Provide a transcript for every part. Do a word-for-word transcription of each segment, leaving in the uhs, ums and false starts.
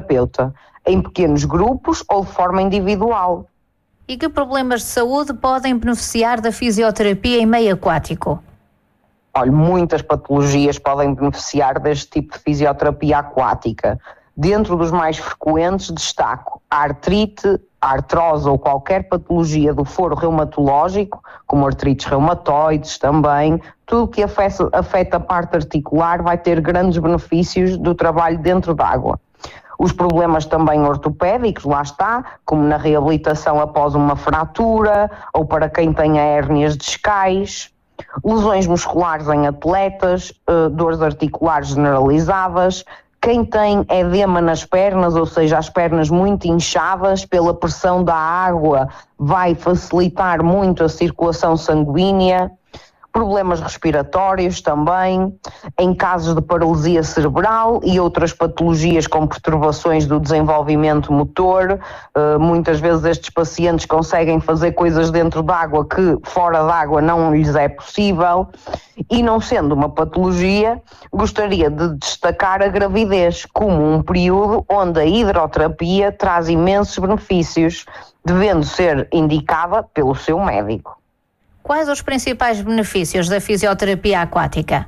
fisioterapeuta, em pequenos grupos ou de forma individual. E que problemas de saúde podem beneficiar da fisioterapia em meio aquático? Olha, muitas patologias podem beneficiar deste tipo de fisioterapia aquática. Dentro dos mais frequentes, destaco a artrite, a artrose ou qualquer patologia do foro reumatológico, como artrites reumatoides também. Tudo que afeta, afeta a parte articular vai ter grandes benefícios do trabalho dentro d'água. Os problemas também ortopédicos, lá está, como na reabilitação após uma fratura ou para quem tenha hérnias discais. Lesões musculares em atletas, dores articulares generalizadas, quem tem edema nas pernas, ou seja, as pernas muito inchadas pela pressão da água, vai facilitar muito a circulação sanguínea. Problemas respiratórios também, em casos de paralisia cerebral e outras patologias com perturbações do desenvolvimento motor. Uh, muitas vezes estes pacientes conseguem fazer coisas dentro d'água que fora d'água não lhes é possível. E não sendo uma patologia, gostaria de destacar a gravidez como um período onde a hidroterapia traz imensos benefícios, devendo ser indicada pelo seu médico. Quais os principais benefícios da fisioterapia aquática?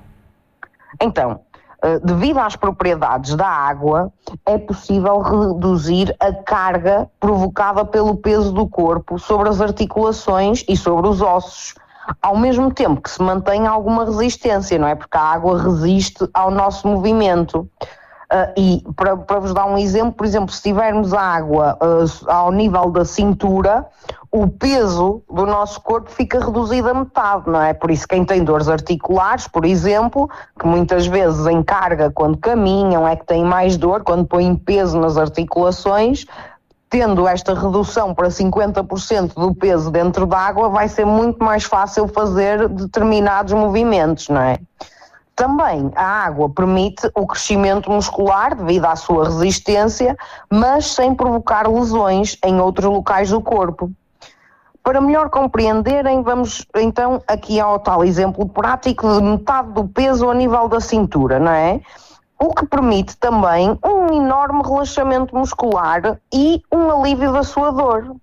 Então, devido às propriedades da água, é possível reduzir a carga provocada pelo peso do corpo sobre as articulações e sobre os ossos, ao mesmo tempo que se mantém alguma resistência, não é? Porque a água resiste ao nosso movimento. Uh, e para, para vos dar um exemplo, por exemplo, se tivermos a água uh, ao nível da cintura, o peso do nosso corpo fica reduzido a metade, não é? Por isso quem tem dores articulares, por exemplo, que muitas vezes em carga quando caminham é que têm mais dor, quando põem peso nas articulações, tendo esta redução para cinquenta por cento do peso dentro da água, vai ser muito mais fácil fazer determinados movimentos, não é? Também a água permite o crescimento muscular devido à sua resistência, mas sem provocar lesões em outros locais do corpo. Para melhor compreenderem, vamos então aqui ao tal exemplo prático de metade do peso a nível da cintura, não é? O que permite também um enorme relaxamento muscular e um alívio da sua dor.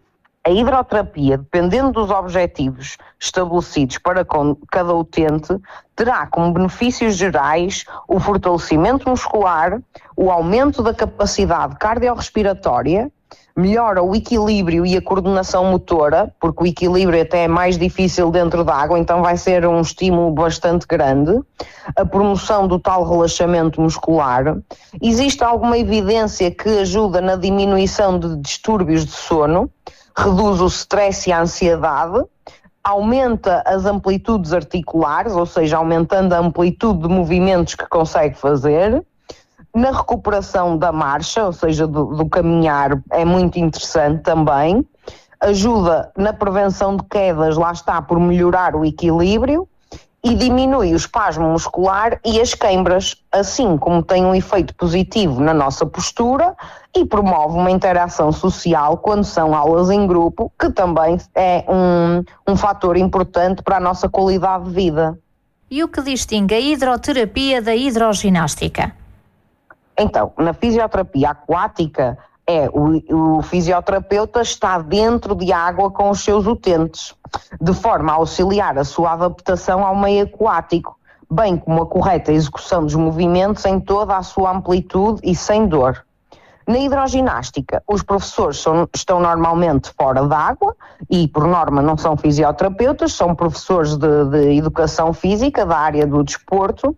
A hidroterapia, dependendo dos objetivos estabelecidos para cada utente, terá como benefícios gerais o fortalecimento muscular, o aumento da capacidade cardiorrespiratória, melhora o equilíbrio e a coordenação motora, porque o equilíbrio até é mais difícil dentro da água, então vai ser um estímulo bastante grande, a promoção do tal relaxamento muscular. Existe alguma evidência que ajuda na diminuição de distúrbios de sono, reduz o stress e a ansiedade, aumenta as amplitudes articulares, ou seja, aumentando a amplitude de movimentos que consegue fazer. Na recuperação da marcha, ou seja, do, do caminhar, é muito interessante também. Ajuda na prevenção de quedas, lá está, por melhorar o equilíbrio. E diminui o espasmo muscular e as queimbras, assim como tem um efeito positivo na nossa postura e promove uma interação social quando são aulas em grupo, que também é um, um fator importante para a nossa qualidade de vida. E o que distingue a hidroterapia da hidroginástica? Então, na fisioterapia aquática, é o, o fisioterapeuta está dentro de água com os seus utentes, de forma a auxiliar a sua adaptação ao meio aquático, bem como a correta execução dos movimentos em toda a sua amplitude e sem dor. Na hidroginástica, os professores são, estão normalmente fora d'água e, por norma, não são fisioterapeutas, são professores de, de educação física da área do desporto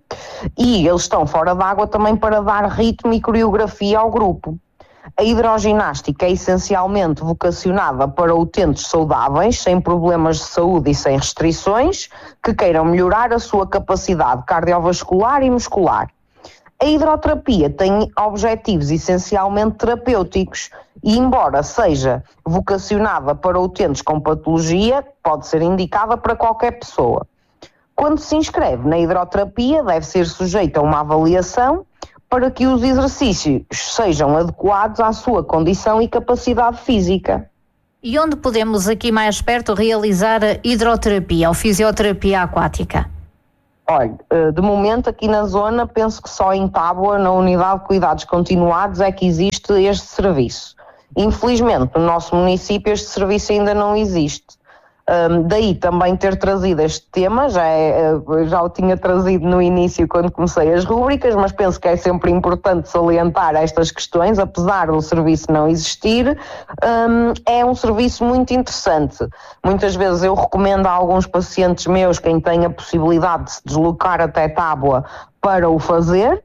e eles estão fora d'água também para dar ritmo e coreografia ao grupo. A hidroginástica é essencialmente vocacionada para utentes saudáveis, sem problemas de saúde e sem restrições, que queiram melhorar a sua capacidade cardiovascular e muscular. A hidroterapia tem objetivos essencialmente terapêuticos e, embora seja vocacionada para utentes com patologia, pode ser indicada para qualquer pessoa. Quando se inscreve na hidroterapia, deve ser sujeita a uma avaliação para que os exercícios sejam adequados à sua condição e capacidade física. E onde podemos aqui mais perto realizar a hidroterapia ou fisioterapia aquática? Olha, de momento aqui na zona penso que só em Tábua, na unidade de cuidados continuados, é que existe este serviço. Infelizmente no nosso município este serviço ainda não existe. Um, daí também ter trazido este tema, já, é, já o tinha trazido no início quando comecei as rúbricas, mas penso que é sempre importante salientar estas questões, apesar do serviço não existir. Um, é um serviço muito interessante. Muitas vezes eu recomendo a alguns pacientes meus, quem tem a possibilidade de se deslocar até Tábua, para o fazer.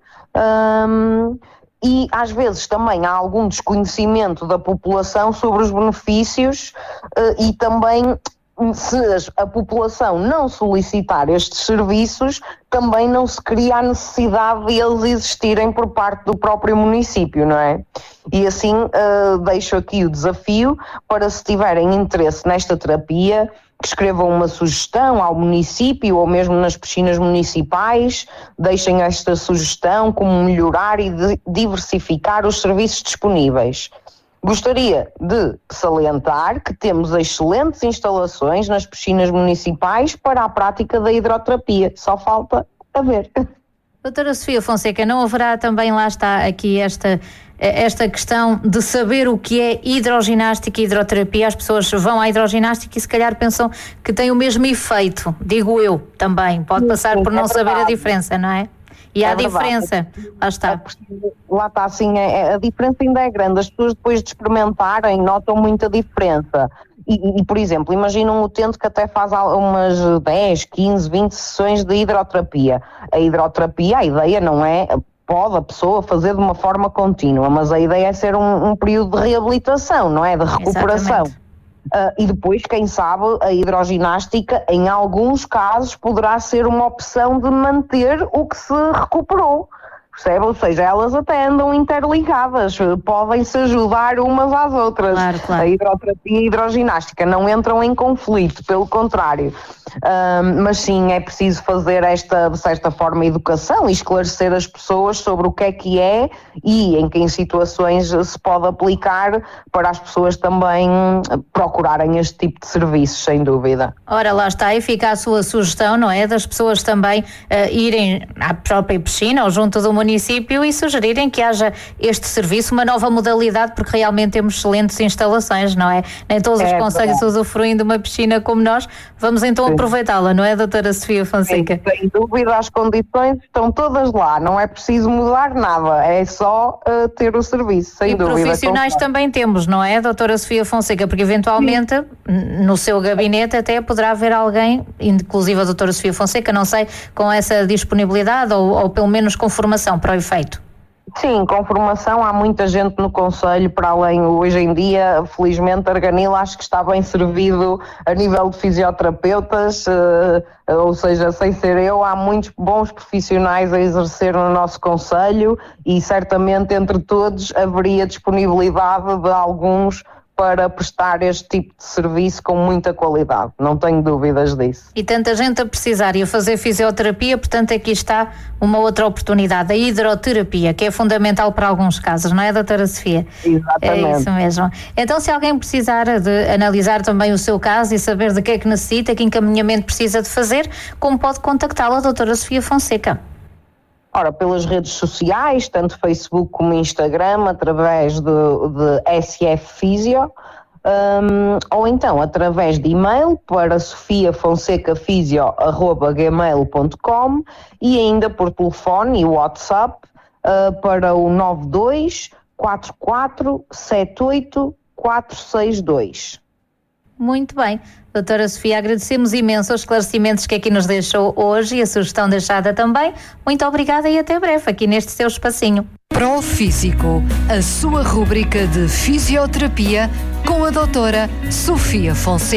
Um, E às vezes também há algum desconhecimento da população sobre os benefícios uh, e também, se a população não solicitar estes serviços, também não se cria a necessidade de eles existirem por parte do próprio município, não é? E assim uh, deixo aqui o desafio para, se tiverem interesse nesta terapia, que escrevam uma sugestão ao município ou mesmo nas piscinas municipais, deixem esta sugestão como melhorar e de diversificar os serviços disponíveis. Gostaria de salientar que temos excelentes instalações nas piscinas municipais para a prática da hidroterapia, só falta haver. Doutora Sofia Fonseca, não haverá também, lá está aqui esta, esta questão de saber o que é hidroginástica e hidroterapia? As pessoas vão à hidroginástica e se calhar pensam que tem o mesmo efeito, digo eu também, pode passar por não saber a diferença, não é? E há diferença, lá está. Lá está, assim, é, a diferença ainda é grande, as pessoas depois de experimentarem notam muita diferença. E, e, por exemplo, imagina um utente que até faz umas dez, quinze, vinte sessões de hidroterapia. A hidroterapia, a ideia não é, pode a pessoa fazer de uma forma contínua, mas a ideia é ser um, um período de reabilitação, não é? De recuperação. Uh, e depois, quem sabe, a hidroginástica, em alguns casos, poderá ser uma opção de manter o que se recuperou. Percebe? Ou seja, elas até andam interligadas, podem-se ajudar umas às outras. Claro, claro. A hidroterapia e a hidroginástica não entram em conflito, pelo contrário. Um, mas sim, é preciso fazer esta, de certa forma, educação e esclarecer as pessoas sobre o que é que é e em que situações se pode aplicar para as pessoas também procurarem este tipo de serviços, sem dúvida. Ora, lá está, e fica a sua sugestão, não é? Das pessoas também uh, irem à própria piscina ou junto do município e sugerirem que haja este serviço, uma nova modalidade, porque realmente temos excelentes instalações, não é? Nem todos os é, concelhos usufruem de uma piscina como nós. Vamos então Sim. aproveitá-la, não é, doutora Sofia Fonseca? Sim, sem dúvida, as condições estão todas lá, não é preciso mudar nada, é só uh, ter o serviço, sem e dúvida. E profissionais também temos, não é, doutora Sofia Fonseca? Porque eventualmente Sim. no seu gabinete até poderá haver alguém, inclusive a doutora Sofia Fonseca, não sei, com essa disponibilidade ou, ou pelo menos com formação para o efeito. Sim, com formação há muita gente no concelho, para além, hoje em dia, felizmente, Arganil acho que está bem servido a nível de fisioterapeutas, uh, ou seja, sem ser eu, há muitos bons profissionais a exercer no nosso concelho e certamente entre todos haveria disponibilidade de alguns para prestar este tipo de serviço com muita qualidade, não tenho dúvidas disso. E tanta gente a precisar e a fazer fisioterapia, portanto aqui está uma outra oportunidade, a hidroterapia, que é fundamental para alguns casos, não é, doutora Sofia? Exatamente. É isso mesmo. Então, se alguém precisar de analisar também o seu caso e saber de que é que necessita, que encaminhamento precisa de fazer, como pode contactá-la, doutora Sofia Fonseca? Ora, pelas redes sociais, tanto Facebook como Instagram, através de, de S F Fisio, um, ou então através de e-mail para sofia fonseca fisio arroba gmail ponto com e ainda por telefone e WhatsApp uh, para o nove dois quatro quatro sete oito quatro seis dois. Muito bem. Doutora Sofia, agradecemos imenso os esclarecimentos que aqui nos deixou hoje e a sugestão deixada também. Muito obrigada e até breve aqui neste seu espacinho. Profísico, a sua rúbrica de fisioterapia com a doutora Sofia Fonseca.